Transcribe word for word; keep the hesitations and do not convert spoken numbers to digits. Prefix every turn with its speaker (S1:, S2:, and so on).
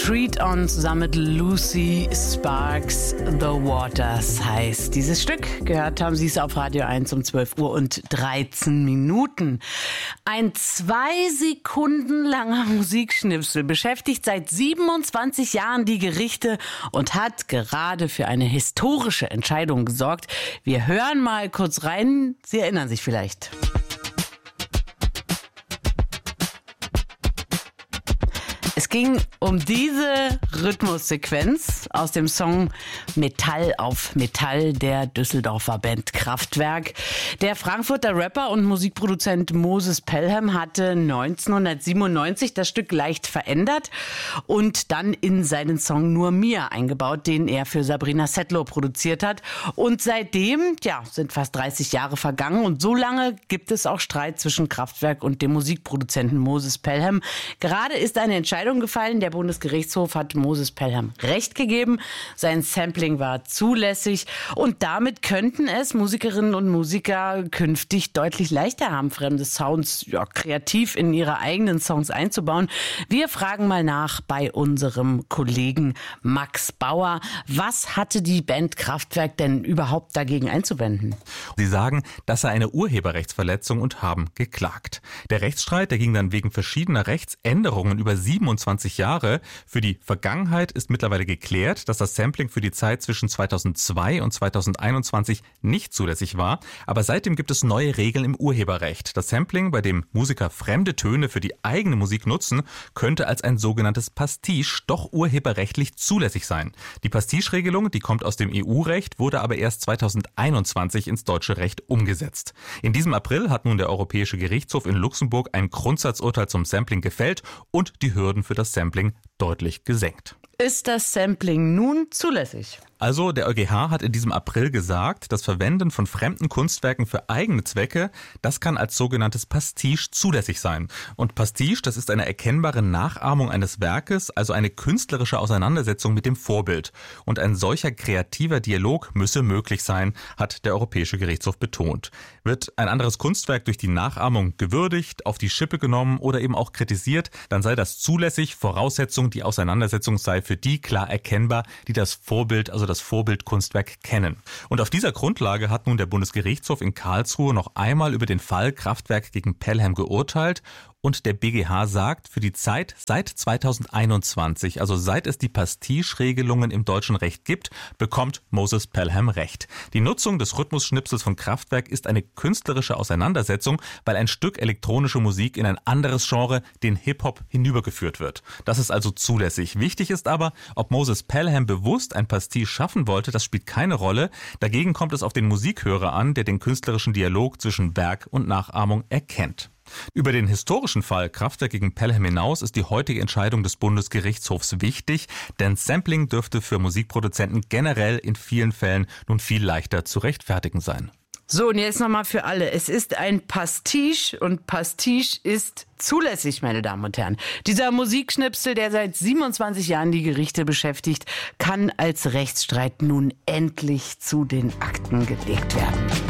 S1: Street On zusammen mit Lucy Sparks, The Waters heißt dieses Stück. Gehört haben Sie es auf Radio eins um zwölf Uhr und dreizehn Minuten. Ein zwei Sekunden langer Musikschnipsel beschäftigt seit siebenundzwanzig Jahren die Gerichte und hat gerade für eine historische Entscheidung gesorgt. Wir hören mal kurz rein. Sie erinnern sich vielleicht. Es ging um diese Rhythmussequenz aus dem Song Metall auf Metall der Düsseldorfer Band Kraftwerk. Der Frankfurter Rapper und Musikproduzent Moses Pelham hatte neunzehnhundertsiebenundneunzig das Stück leicht verändert und dann in seinen Song Nur mir eingebaut, den er für Sabrina Settler produziert hat. Und seitdem, ja, sind fast dreißig Jahre vergangen und so lange gibt es auch Streit zwischen Kraftwerk und dem Musikproduzenten Moses Pelham. Gerade ist eine Entscheidung gefallen. Der Bundesgerichtshof hat Moses Pelham Recht gegeben. Sein Sampling war zulässig und damit könnten es Musikerinnen und Musiker künftig deutlich leichter haben, fremde Sounds ja, kreativ in ihre eigenen Songs einzubauen. Wir fragen mal nach bei unserem Kollegen Max Bauer. Was hatte die Band Kraftwerk denn überhaupt dagegen einzuwenden?
S2: Sie sagen, das sei eine Urheberrechtsverletzung und haben geklagt. Der Rechtsstreit, der ging dann wegen verschiedener Rechtsänderungen über siebenundzwanzig Jahre. Für die Vergangenheit ist mittlerweile geklärt, dass das Sampling für die Zeit zwischen zweitausendzwei und zweitausendeinundzwanzig nicht zulässig war. Aber seitdem gibt es neue Regeln im Urheberrecht. Das Sampling, bei dem Musiker fremde Töne für die eigene Musik nutzen, könnte als ein sogenanntes Pastiche doch urheberrechtlich zulässig sein. Die Pastiche-Regelung, die kommt aus dem E U-Recht, wurde aber erst zweitausendeinundzwanzig ins deutsche Recht umgesetzt. In diesem April hat nun der Europäische Gerichtshof in Luxemburg ein Grundsatzurteil zum Sampling gefällt und die Hürden für das Sampling deutlich gesenkt.
S1: Ist das Sampling nun zulässig?
S2: Also der EuGH hat in diesem April gesagt, das Verwenden von fremden Kunstwerken für eigene Zwecke, das kann als sogenanntes Pastiche zulässig sein. Und Pastiche, das ist eine erkennbare Nachahmung eines Werkes, also eine künstlerische Auseinandersetzung mit dem Vorbild. Und ein solcher kreativer Dialog müsse möglich sein, hat der Europäische Gerichtshof betont. Wird ein anderes Kunstwerk durch die Nachahmung gewürdigt, auf die Schippe genommen oder eben auch kritisiert, dann sei das zulässig. Voraussetzung, die Auseinandersetzung sei für die klar erkennbar, die das Vorbild, also das Vorbildkunstwerk kennen. Und auf dieser Grundlage hat nun der Bundesgerichtshof in Karlsruhe noch einmal über den Fall Kraftwerk gegen Pelham geurteilt. Und der B G H sagt, für die Zeit seit zweitausendeinundzwanzig, also seit es die Pastiche-Regelungen im deutschen Recht gibt, bekommt Moses Pelham Recht. Die Nutzung des Rhythmusschnipsels von Kraftwerk ist eine künstlerische Auseinandersetzung, weil ein Stück elektronische Musik in ein anderes Genre, den Hip-Hop, hinübergeführt wird. Das ist also zulässig. Wichtig ist aber, ob Moses Pelham bewusst ein Pastiche schaffen wollte, das spielt keine Rolle. Dagegen kommt es auf den Musikhörer an, der den künstlerischen Dialog zwischen Werk und Nachahmung erkennt. Über den historischen Fall Kraftwerk gegen Pelham hinaus ist die heutige Entscheidung des Bundesgerichtshofs wichtig, denn Sampling dürfte für Musikproduzenten generell in vielen Fällen nun viel leichter zu rechtfertigen sein.
S1: So, und jetzt nochmal für alle. Es ist ein Pastiche und Pastiche ist zulässig, meine Damen und Herren. Dieser Musikschnipsel, der seit siebenundzwanzig Jahren die Gerichte beschäftigt, kann als Rechtsstreit nun endlich zu den Akten gelegt werden.